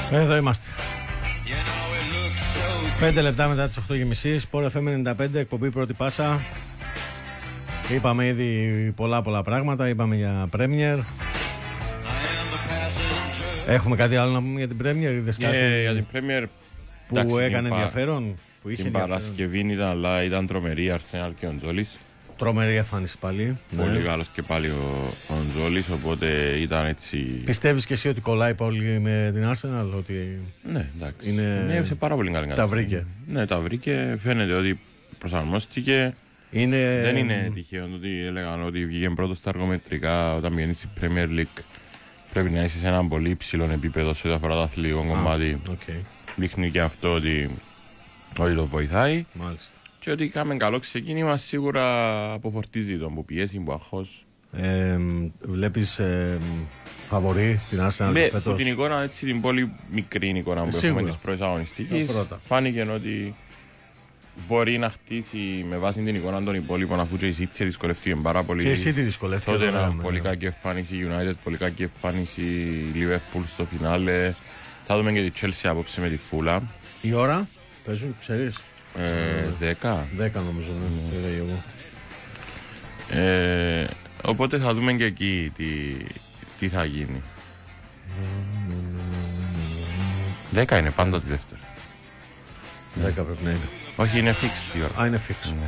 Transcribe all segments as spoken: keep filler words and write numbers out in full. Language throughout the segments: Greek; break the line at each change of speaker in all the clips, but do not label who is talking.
Εδώ είμαστε. Πέντε λεπτά μετά τις οκτώ και μισή, Sport εφ εμ ενενήντα πέντε, εκπομπή πρώτη πάσα. Είπαμε ήδη πολλά πολλά πράγματα, είπαμε για Premier. Έχουμε κάτι άλλο να πούμε για την Premier, είδες κάτι
yeah, για την Premier
που
εντάξει,
έκανε
την
ενδιαφέρον, που είχε
την Παρασκευή ήταν, αλλά ήταν τρομερή η Arsenal και ο Ντζόλης.
Τρομερή εμφάνιση πάλι.
Πολύ
ναι.
καλός και πάλι ο, ο Ντζόλης, οπότε ήταν έτσι.
Πιστεύεις και εσύ ότι κολλάει πολύ με την Arsenal, ότι
ναι, εντάξει.
είναι...
ναι, σε πάρα πολύ καλή
τα βρήκε.
Ναι, τα βρήκε, φαίνεται ότι προσαρμόστηκε.
Είναι...
Δεν είναι τυχαίο ότι έλεγαν ότι βγήκε πρώτο στα αργομετρικά όταν βγαίνει στη Premier League. Πρέπει να είσαι σε ένα πολύ υψηλό επίπεδο σε ό,τι αφορά το αθλητικό ah, κομμάτι.
Okay.
Δείχνει και αυτό ότι, ότι το βοηθάει.
Μάλιστα.
Και ότι είχαμε καλό ξεκίνημα, σίγουρα αποφορτίζει τον που πιέσει, που αχώς.
Ε, βλέπεις ε, φαβορί την Arsenal
ναι,
φέτος?
Με την εικόνα, έτσι την πολύ μικρή εικόνα που έχουμε της πρώτης αγωνιστικής, φάνηκε ότι μπορεί να χτίσει με βάση την εικόνα των υπόλοιπων, αφού και η City δυσκολεύτηκε πάρα πολύ.
Και η City δυσκολεύτηκε.
Τότε ένα πολύ κακή εμφάνιση United, πολύ κακή εμφάνιση Liverpool στο φινάλε. Θα δούμε και τη Chelsea απόψε με τη Fulham.
Η ώρα παίζουν, ξέρεις?
Ε, δέκα.
Δέκα νομίζω, ναι, ναι. Εγώ.
Ε, οπότε θα δούμε και εκεί τι, τι θα γίνει. Δέκα είναι πάντα τη δεύτερη.
Δέκα πρέπει να είναι.
Όχι, είναι fixed η ώρα.
Α, είναι fixed.
Ναι.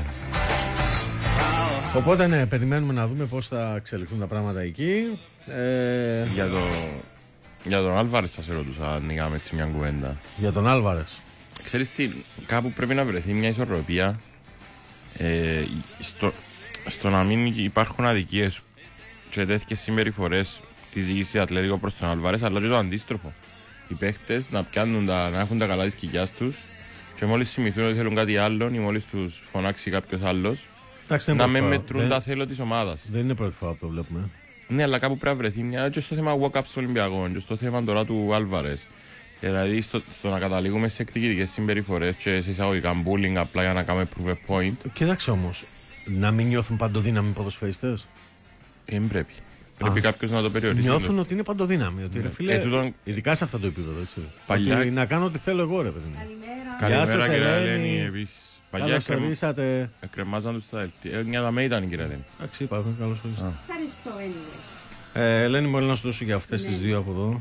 Οπότε ναι, περιμένουμε να δούμε πώς θα εξελιχθούν τα πράγματα εκεί. Ε...
Για, το, για τον Άλβαρες θα σε ρωτούσα, αν είχαμε έτσι μια κουβέντα.
Για τον Άλβαρες.
Ξέρεις τι, κάπου πρέπει να βρεθεί μια ισορροπία ε, στο, στο να μην υπάρχουν αδικίες και τέτοιες συμπεριφορές της διοίκησης Ατλέτικο προς τον Άλβαρες, αλλά και το αντίστροφο. Οι παίχτες να πιάνουν τα, να έχουν τα καλά της κοιλιάς τους και μόλις θυμηθούν ότι θέλουν κάτι άλλο ή μόλις τους φωνάξει κάποιος άλλος,
εντάξει,
να με μετρούν δεν... τα θέλω της ομάδας.
Δεν είναι πρώτη φορά που το βλέπουμε.
Ναι, αλλά κάπου πρέπει να βρεθεί μια και στο θέμα walk-up στο Ολυμπιακό και στο θέμα τώρα του Άλβαρες. Δηλαδή στο, στο να καταλήγουμε σε εκδικητικές συμπεριφορές και σε εισαγωγικά bullying απλά για να κάνουμε prove a point.
Κοίταξε όμως, να μην νιώθουν παντοδύναμοι ποδοσφαιριστές.
Δεν πρέπει. Πρέπει κάποιος να το περιορίσει.
Νιώθουν ότι είναι παντοδύναμοι. Ότι, ρε, φίλε, ε, τούτον... Ειδικά σε αυτό το επίπεδο. Έτσι. Παλιά... Ότι να κάνω ό,τι θέλω εγώ, ρε παιδί μου.
Καλημέρα. Καλημέρα, κυρία Ελένη. Επίσης.
Καλώς ορίσατε.
Εκκρεμάζαν τους στα δελτία. Μια δαμέ ήταν η κυρία Ελένη.
Εντάξει, είπαμε. Καλώς ορίσατε.
Ευχαριστώ,
Ελένη. Ελένη, μπορεί να σου δώσω για αυτές τις δύο από εδώ.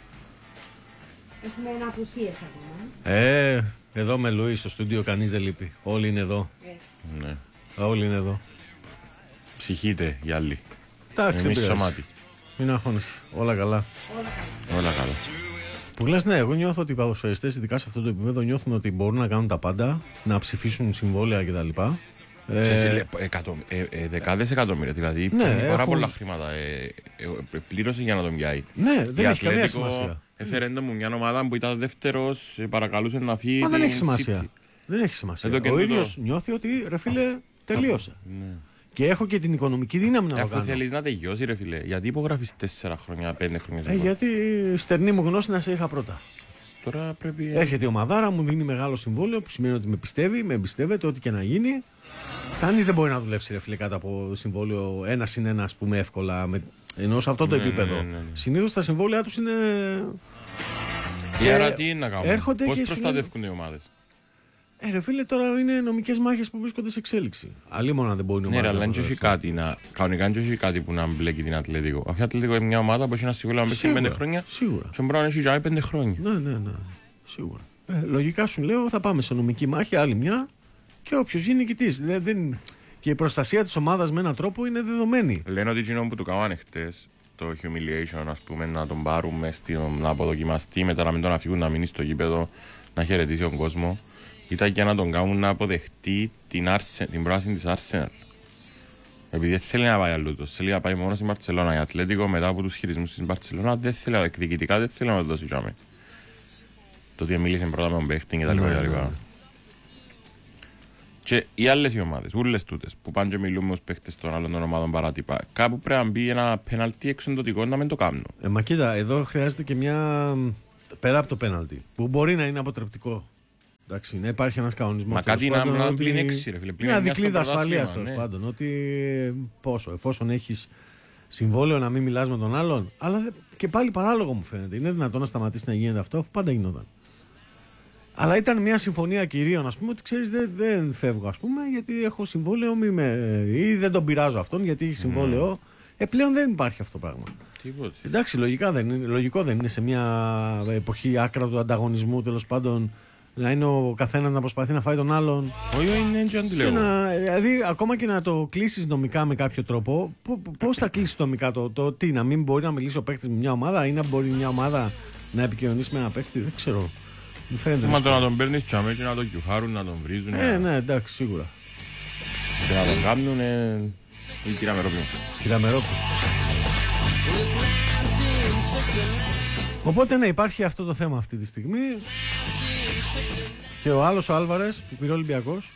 Έχουμε ένα απουσίες ακόμα.
Ε, εδώ με Λουί στο στούντιο κανείς δεν λείπει. Όλοι είναι εδώ.
Yes.
Ναι.
Όλοι είναι εδώ.
Ψυχείτε οι άλλοι.
Εντάξει,
εμείς σωμάτι.
Μην αγχώνεστε. Όλα καλά.
Όλα καλά.
Όλα καλά.
Που λες, ναι, εγώ νιώθω ότι οι ποδοσφαιριστές, ειδικά σε αυτό το επίπεδο, νιώθουν ότι μπορούν να κάνουν τα πάντα, να ψηφίσουν συμβόλαια κτλ.
Ε, εκατο, ε, ε, δεκάδες εκατομμύρια, δηλαδή
ναι,
πάρα
έχουν...
πολλά χρήματα. Ε, ε, πλήρωσε για να τον πιάει.
Ναι, δεν η έχει καμία σημασία.
Έφερε μου μια ομάδα που ήταν δεύτερος, παρακαλούσε να φύγει.
Μα δεν έχει σημασία. City. Δεν έχει σημασία. Ο τούτο... ίδιος νιώθει ότι ρε φίλε τελείωσε.
Ναι.
Και έχω και την οικονομική δύναμη να
ε,
το κάνω.
Αφού θέλεις να τελειώσει, ρε φίλε, γιατί υπογράφεις τέσσερα χρόνια, πέντε χρόνια.
Ε, γιατί στερνή μου γνώση να σε είχα πρώτα.
Τώρα πρέπει...
Έρχεται η ομαδάρα, μου δίνει μεγάλο συμβόλαιο που σημαίνει ότι με πιστεύει, με εμπιστεύεται, ό,τι και να γίνει. Κανείς δεν μπορεί να δουλέψει, ρε φίλε, κάτω από συμβόλαιο ένα συν ένα, ας πούμε, εύκολα. Με... Ενώ σε αυτό το
ναι,
επίπεδο.
Ναι, ναι, ναι.
Συνήθως τα συμβόλαια τους είναι.
Και άρα τι είναι να κάνουμε, πώς προστατεύουν οι ομάδες.
Ε, ρε φίλε, τώρα είναι νομικές μάχες που βρίσκονται σε εξέλιξη. Αλλή μόνο δεν μπορεί η ομάδα.
Ναι, αλλά αν έχει κάτι, να... κανονικά δεν έχει κάτι που να μπλέκει την Ατλέτικο. Αυτή η Ατλέτικο είναι μια ομάδα που έχει ένα συμβόλαιο να παίξει πέντε χρόνια.
Σίγουρα.
Και μπορεί να έχει για πέντε χρόνια.
Ναι, ναι, ναι. Σίγουρα. Ε, λογικά σου λέω θα πάμε σε νομική μάχη, άλλη μια και όποιος γίνει νικητής. Δεν, δεν... Και η προστασία της ομάδας με έναν τρόπο είναι δεδομένη.
Λένε ότι εκείνο που του κάνανε χτες, το humiliation, ας πούμε, να τον πάρουμε να αποδοκιμαστεί, μετά να μην τον αφήγουν να μείνει στο γήπεδο, να χαιρετήσει τον κόσμο. Ήταν για να τον κάνουν να αποδεχτεί την, Arsenal, την πράσινη της Arsenal. Επειδή δεν θέλει να πάει αλλού του, θέλει να πάει μόνο στην Μπαρτσελώνα. Η Ατλέτικο μετά από τους χειρισμούς στην Μπαρτσελώνα δεν θέλει, εκδικητικά δεν θέλει να το δώσει τζάμε. Το ότι μίλησε πρώτα με τον παίχτη κτλ. Και οι άλλες οι ομάδες, όλες τούτες που πάνε και μιλούμε ως παίχτες των άλλων ομάδων παράτυπα, κάπου πρέπει να μπει ένα πέναλτι εξοντοτικό να μην το κάνουν.
Ε, μα κοίτα, εδώ χρειάζεται και μια. Πέρα από το πέναλτι, που μπορεί να είναι αποτρεπτικό. Εντάξει, να υπάρχει ένας κανονισμός.
Μα κάτι να μην πλην έξι, ρε φίλε.
Μια δικλείδα ασφαλείας τέλος πάντων. Ότι πόσο, εφόσον έχεις συμβόλαιο να μην μιλάς με τον άλλον. Αλλά και πάλι παράλογο μου φαίνεται. Είναι δυνατόν να σταματήσει να γίνεται αυτό, αφού πάντα γινόταν. Αλλά ήταν μια συμφωνία κυρίων, ας πούμε, ότι ξέρεις δεν, δεν φεύγω, ας πούμε, γιατί έχω συμβόλαιο μη με, ή δεν τον πειράζω αυτόν γιατί έχει συμβόλαιο. Mm. Ε, πλέον δεν υπάρχει αυτό το πράγμα.
Τίποτε.
Εντάξει, λογικά δεν είναι, λογικό δεν είναι σε μια εποχή άκρα του ανταγωνισμού, τέλος πάντων, να είναι ο καθένας να προσπαθεί να φάει τον άλλον.
Όχι, είναι έτσι αντιλέγω.
Δηλαδή, ακόμα και να το κλείσεις νομικά με κάποιο τρόπο, πώς θα κλείσεις νομικά το, το τι, να μην μπορεί να μιλήσει ο παίκτης με μια ομάδα ή να μπορεί μια ομάδα να επικοινωνήσει με ένα παίκτη, δεν ξέρω.
Μα το να τον παίρνεις τσάμε και να τον κιουχάρουν, να τον βρίζουν.
Ε, ναι, εντάξει, σίγουρα.
Και να τον κάνουν η κυρία Μερόπη.
Κυρία Μερόπη. Οπότε ναι, υπάρχει αυτό το θέμα αυτή τη στιγμή. Και ο άλλος ο Άλβαρες που πήρε Ολυμπιακός.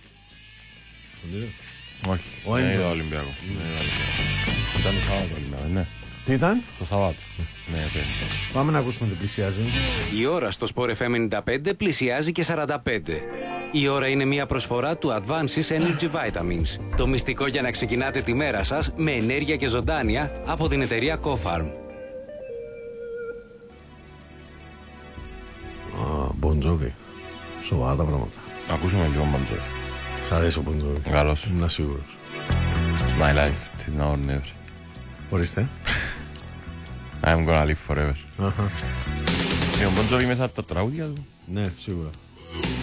Όχι, δεν είδα Ολυμπιακό. Ήταν το Σαββάτο Ολυμπιακό, ναι.
Τι ήταν?
Το Σαββάτο. Ναι, ναι.
Πάμε να ακούσουμε τι πλησιάζει.
Η ώρα στο Sport εφ εμ ενενήντα πέντε πλησιάζει και σαράντα πέντε. Η ώρα είναι μια προσφορά του Advances Energy Vitamins. Το μυστικό για να ξεκινάτε τη μέρα σας με ενέργεια και ζωντάνια από την εταιρεία Cofarm.
Α, Μποντζόβι. Σοβαρά τα πράγματα.
Ακούσουμε λίγο Μποντζόβι.
Σ' αρέσει ο Μποντζόβι?
Καλώς.
Ήμουν σίγουρος.
It's my life, it's now or never.
Ορίστε.
I'm gonna live forever.
Αχα.
Και ο Μποντζόβι μέσα από τα τραγούδια του.
Ναι, σίγουρα.